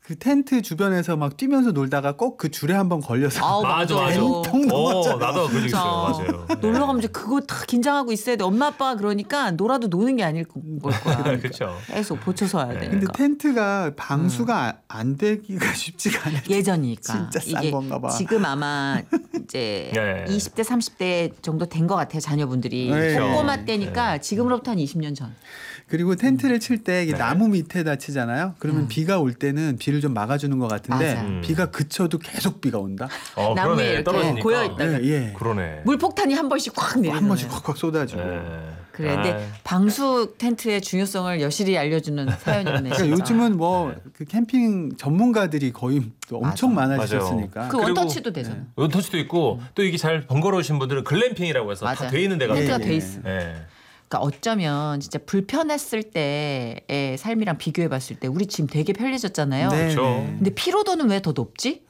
그 텐트 주변에서 막 뛰면서 놀다가 꼭 그 줄에 한번 걸려서 맞아. 통 넘었잖아. 나도 그런 적 있어요. 맞아요. 놀러 가면 이제 그거 다 긴장하고 있어야 돼. 엄마 아빠가 그러니까 놀아도 노는 게 아닐 걸 거야. 그렇죠. 계속 보초서 와야 네. 되니까. 근데 텐트가 방수가 안 되기가 쉽지가 않아요. 예전이니까. 진짜 싼 이게 건가 봐. 지금 아마 이제 네. 20대 30대 정도 된 것 같아요. 자녀분들이. 네. 꼬꼬마 때니까 지금으로부터 한 20년 전. 그리고 텐트를 칠 때 네. 나무 밑에다 치잖아요. 그러면 비가 올 때는 비를 좀 막아주는 것 같은데 맞아. 비가 그쳐도 계속 비가 온다. 나무에 그러네. 이렇게 떨어지니까. 고여있다가. 예. 그러네. 물폭탄이 한 번씩 확 내리잖아요. 한 번씩 콱콱 쏟아지고. 그래, 근데 방수 텐트의 중요성을 여실히 알려주는 사연이었네. 그러니까 진짜. 요즘은 뭐 그 캠핑 전문가들이 거의 또 엄청 맞아. 많아지셨으니까. 그 그리고- 원터치도 되잖아. 원터치도 있고 또 이게 잘 번거로우신 분들은 글램핑이라고 해서 맞아. 다 돼 있는 데가 텐트가 예, 돼 예. 있어. 예. 그러니까 어쩌면 진짜 불편했을 때의 삶이랑 비교해봤을 때 우리 지금 되게 편리해졌잖아요. 네, 그렇죠. 네. 근데 피로도는 왜 더 높지?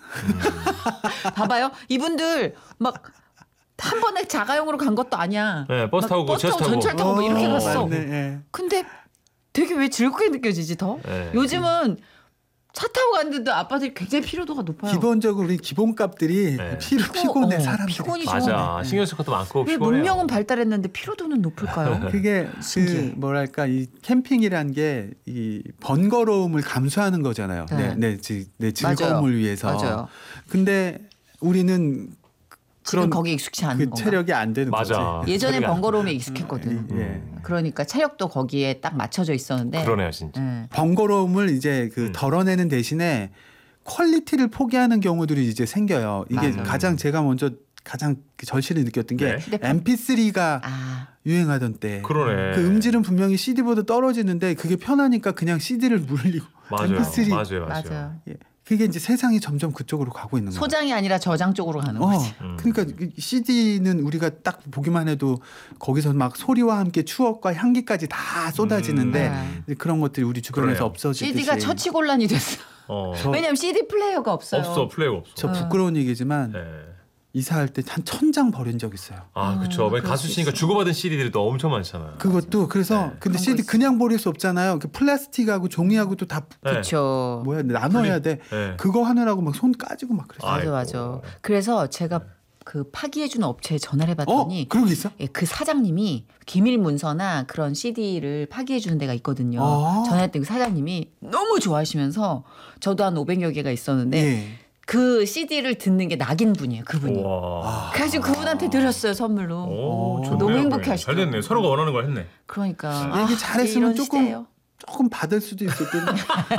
봐봐요. 이분들 막 한 번에 자가용으로 간 것도 아니야. 네, 버스 막 타고 버스 지하철 타고 타고. 전철 타고 뭐 이렇게 갔어. 맞네, 예. 근데 되게 왜 즐겁게 느껴지지 더? 네. 요즘은 차 타고 갔는데도 아빠들이 굉장히 피로도가 높아요. 기본적으로 우리 기본값들이 네. 피곤해 사람들. 피곤이죠. 맞아. 신경 쓸 것도 많고 왜 피곤해요. 문명은 발달했는데 피로도는 높을까요? 그게 그 뭐랄까 이 캠핑이란 게 이 번거로움을 감수하는 거잖아요. 네. 내 즐거움을 맞아요. 위해서. 맞아요. 근데 우리는 지금 그런 거기 익숙치 않은 그 건가? 체력이 안 되는 맞아. 거지. 예전에 체력이 안 번거로움에 익숙했거든. 예. 그러니까 체력도 거기에 딱 맞춰져 있었는데. 그러네요, 진짜. 예. 번거로움을 이제 그 덜어내는 대신에 퀄리티를 포기하는 경우들이 이제 생겨요. 이게 맞아. 제가 가장 절실히 느꼈던 게 네. MP3가 아, 유행하던 때. 그러네. 그 음질은 분명히 CD보다 떨어지는데 그게 편하니까 그냥 CD를 물리고 맞아요. MP3 맞아요. 맞아. 예. 그게 이제 세상이 점점 그쪽으로 가고 있는 거예요. 소장이 아니라 저장 쪽으로 가는 거지. 그러니까 CD는 우리가 딱 보기만 해도 거기서 막 소리와 함께 추억과 향기까지 다 쏟아지는데 이제 그런 것들이 우리 주변에서 그래요. 없어지듯이. CD가 처치곤란이 됐어. 왜냐면 CD 플레이어가 없어요. 없어. 플레이가 없어. 저 부끄러운 얘기지만 네. 이사할 때 한 1000장 버린 적 있어요. 아, 그렇죠. 가수시니까 주고받은 CD들이 또 엄청 많잖아요. 그것도 그래서 근데 그런 CD 거 있어. 그냥 버릴 수 없잖아요. 그 플라스틱하고 종이하고도 다 네. 그렇죠. 뭐야 나눠야 돼. 네. 그거 하느라고 막 손 까지고 막 그랬어요. 맞아, 아이고. 맞아. 그래서 제가 그 파기해주는 업체에 전화를 해봤더니 그런 게 있어? 예, 그 사장님이 기밀 문서나 그런 CD를 파기해주는 데가 있거든요. 아. 전화했더니 그 사장님이 너무 좋아하시면서 저도 한 500여 개가 있었는데 예. 그 CD를 듣는 게 낙인 분이에요. 그분이. 와. 그래가지고 그분한테 드렸어요 선물로. 오, 좋네요. 너무 행복해 잘 하시더라고요. 됐네. 서로가 원하는 걸 했네. 그러니까 얘기 잘했으면 이런 조금 시대예요. 조금 받을 수도 있을 텐데.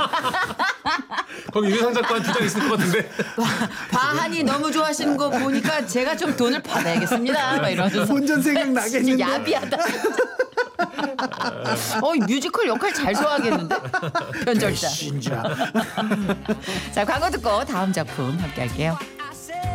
거기 유해상 작가 한 2장 있을 것 같은데. 바하니 너무 좋아하시는 거 보니까 제가 좀 돈을 받아야겠습니다. 막 이러면서 본전 생각 진짜 나겠는데. 야비하다. 뮤지컬 역할 잘 소화하겠는데 변절자. 자 광고 듣고 다음 작품 함께 할게요.